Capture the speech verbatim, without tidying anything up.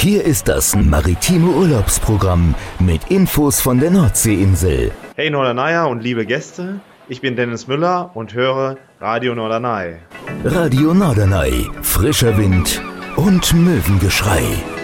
Hier ist das maritime Urlaubsprogramm mit Infos von der Nordseeinsel. Hey Norderney und liebe Gäste, ich bin Dennis Müller und höre Radio Norderney. Radio Norderney, frischer Wind und Möwengeschrei.